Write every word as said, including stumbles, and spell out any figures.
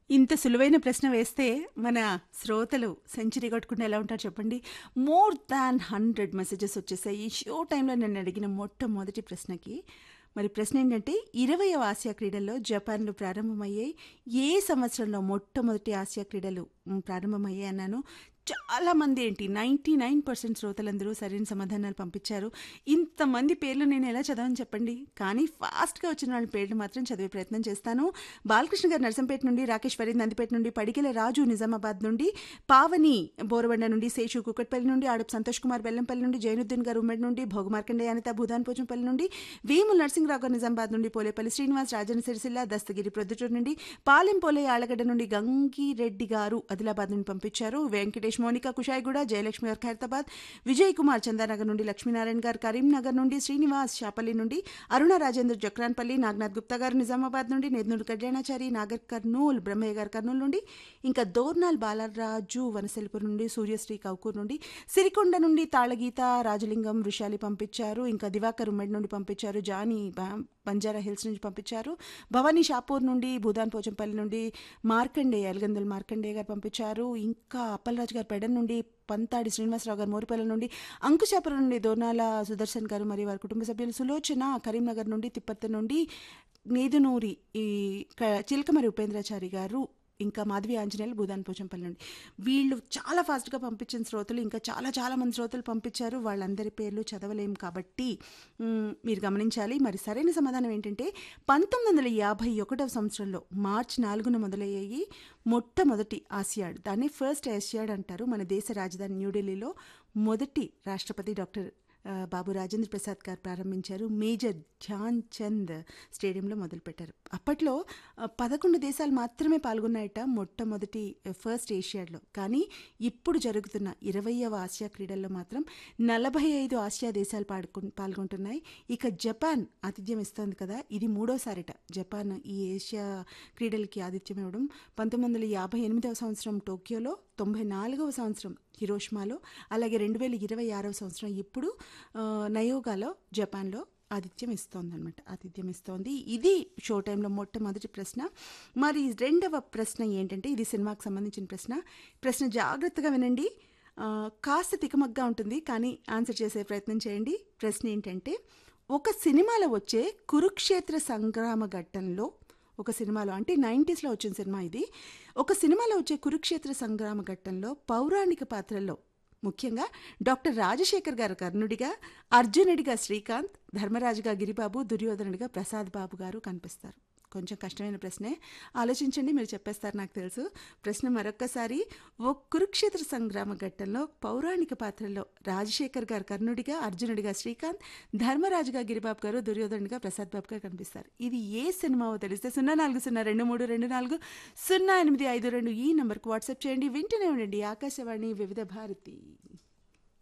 ఇంత సులువైన ప్రశ్న వేస్తే మన శ్రోతలు సెంచరీ కొట్టుకుంటే ఎలా ఉంటారు చెప్పండి. మోర్ దాన్ హండ్రెడ్ మెసేజెస్ వచ్చేసాయి ఈ షో టైంలో నన్ను అడిగిన మొట్టమొదటి ప్రశ్నకి. మరి ప్రశ్న ఏంటంటే, ఇరవైవ ఆసియా క్రీడల్లో జపాన్లో ప్రారంభమయ్యాయి. ఏ సంవత్సరంలో మొట్టమొదటి ఆసియా క్రీడలు మ్, ప్రారంభమయ్యాయి అన్నాను. చాలా మంది ఏంటి నైంటీ నైన్ పర్సెంట్ శ్రోతలందరూ సరైన సమాధానాలు పంపించారు. ఇంతమంది పేర్లు నేను ఎలా చదవని చెప్పండి, కానీ ఫాస్ట్గా వచ్చిన వాళ్ళ పేర్లు మాత్రం చదివే ప్రయత్నం చేస్తాను. బాలకృష్ణ గారు నర్సంపేట నుండి, రాకేష్ ఫరీద్ నందిపేట నుండి, పడికెల రాజు నిజామాబాద్ నుండి, పావని బోరబండ నుండి, శేషు కుకట్పల్లి నుండి, ఆడపు సంతోష్ కుమార్ బెల్లంపల్లి నుండి, జైనుద్దీన్ గారు ఉమ్మడి నుండి, భోగమార్కండే అనిత భూదాన్ పోచంపల్లి నుండి, వేముల నరసింహరావు గారు నిజామాబాద్ నుండి, పోలేపల్లి శ్రీనివాస్ రాజన్ సిరిసిల్ల, దస్తగిరి ప్రొద్దుటూరు నుండి, పాలెం పోలే ఆళ్లగడ్డ నుండి, గంగిరెడ్డి గారు ఆదిలాబాద్ నుండి పంపించారు. వెంకటేష్, మోనికా కుషాయిగూడ, జయలక్ష్మి గారు ఖైరతాబాద్, విజయ్ కుమార్ చందానగర్ నుండి, లక్ష్మీనారాయణ గారు కరీంనగర్ నుండి, శ్రీనివాస్ షాపల్లి నుండి, అరుణ రాజేంద్ర జక్రాన్పల్లి, నాగనాథ్ గుప్తా గారు నిజామాబాద్ నుండి, నేదునూరు కళ్యాణాచారి నాగర్ కర్నూల్, బ్రహ్మయ్య గారు కర్నూలు నుండి, ఇంకా దోర్నాల్ బాలరాజు వనసలిపురం నుండి, సూర్యశ్రీ కౌకూర్ నుండి, సిరికొండ నుండి తాళగీత రాజలింగం వృషాలి పంపించారు. ఇంకా దివాకర్ ఉమ్మడి నుండి పంపించారు. జానీ బా- బంజారా హిల్స్ నుంచి పంపించారు. భవానీ షాపూర్ నుండి, భూదాన్ పోచంపల్లి నుండి, మార్కండే ఎలగందుల మార్కండే గారు పంపించారు. ఇంకా అప్పలరాజు గారు పెడన్ నుండి, పంతాడి శ్రీనివాసరావు గారు మోరిపల్లి నుండి, అంకుశాపురం నుండి దోర్నాల సుదర్శన్ గారు మరియు వారి కుటుంబ సభ్యులు, సులోచన కరీంనగర్ నుండి, తిప్పర్తి నుండి, నేదునూరి ఈ క- చిలకమరి ఉపేంద్రాచారి గారు, ఇంకా మాధవి ఆంజనేయులు భూదాన్ పోచంపల్లి నుండి. వీళ్ళు చాలా ఫాస్ట్గా పంపించిన శ్రోతలు ఇంకా చాలా చాలా మంది శ్రోతలు పంపించారు. వాళ్ళందరి పేర్లు చదవలేం కాబట్టి మ్, మీరు గమనించాలి. మరి సరైన సమాధానం ఏంటంటే, పంతొమ్మిది వందల యాభై ఒకటవ సంవత్సరంలో మార్చి నాలుగున మొదలయ్యాయి మొట్టమొదటి ఆసియాడ్. దాన్ని ఫస్ట్ ఆసియాడ్ అంటారు. మన దేశ రాజధాని న్యూఢిల్లీలో మొదటి రాష్ట్రపతి డాక్టర్ ఆ, బాబు రాజేంద్ర ప్రసాద్ గారు ప్రారంభించారు. మేజర్ ధ్యాన్ చంద్ స్టేడియంలో మొదలుపెట్టారు. అప్పట్లో ఆ, పదకొండు దేశాలు మాత్రమే పాల్గొన్నాయట మొట్టమొదటి ఆ, ఫస్ట్ ఏషియాడ్లో. కానీ ఇప్పుడు జరుగుతున్న ఇరవైవ ఆసియా క్రీడల్లో మాత్రం నలభై ఐదు ఆసియా దేశాలు పాడుకు పాల్గొంటున్నాయి. ఇక జపాన్ ఆతిథ్యం ఇస్తోంది కదా, ఇది మూడోసారిట జపాన్ ఈ ఏషియా క్రీడలకి ఆతిథ్యం ఇవ్వడం. పంతొమ్మిది వందల యాభై ఎనిమిదవ సంవత్సరం టోక్యోలో, తొంభై నాలుగవ సంవత్సరం హిరోషిమాలో, అలాగే రెండు వేల ఇరవై ఆరవ సంవత్సరం ఇప్పుడు ఆ, నయోగాలో జపాన్లో ఆతిథ్యం ఇస్తోందనమాట ఆతిథ్యం ఇస్తోంది. ఇది షో టైంలో మొట్టమొదటి ప్రశ్న. మరి రెండవ ప్రశ్న ఏంటంటే, ఇది సినిమాకి సంబంధించిన ప్రశ్న. ప్రశ్న జాగ్రత్తగా వినండి. ఆ, కాస్త తికమగ్గా ఉంటుంది, కానీ ఆన్సర్ చేసే ప్రయత్నం చేయండి. ప్రశ్న ఏంటంటే, ఒక సినిమాలో వచ్చే కురుక్షేత్ర సంగ్రామ ఘట్టంలో, ఒక సినిమాలో అంటే నైంటీస్లో వచ్చిన సినిమా ఇది, ఒక సినిమాలో వచ్చే కురుక్షేత్ర సంగ్రామ ఘట్టంలో పౌరాణిక పాత్రల్లో ముఖ్యంగా డాక్టర్ రాజశేఖర్ గారు కర్ణుడిగా, అర్జునుడిగా శ్రీకాంత్, ధర్మరాజుగా గిరిబాబు, దుర్యోధనుడిగా ప్రసాద్ బాబు గారు కనిపిస్తారు. కొంచెం కష్టమైన ప్రశ్నే, ఆలోచించండి, మీరు చెప్పేస్తారు నాకు తెలుసు. ప్రశ్న మరొక్కసారి, ఓ కురుక్షేత్ర సంగ్రామ ఘట్టంలో పౌరాణిక పాత్రల్లో రాజశేఖర్ గారు కర్ణుడిగా, అర్జునుడిగా శ్రీకాంత్, ధర్మరాజుగా గిరిబాబు గారు, దుర్యోధనుడిగా ప్రసాద్ బాబు గారు కనిపిస్తారు. ఇది ఏ సినిమావో తెలిస్తే సున్నా నాలుగు సున్నా రెండు మూడు రెండు నాలుగు సున్నా ఎనిమిది ఐదు రెండు ఈ నంబర్కు వాట్సాప్ చేయండి. వింటూనే ఉండండి ఆకాశవాణి వివిధ భారతి.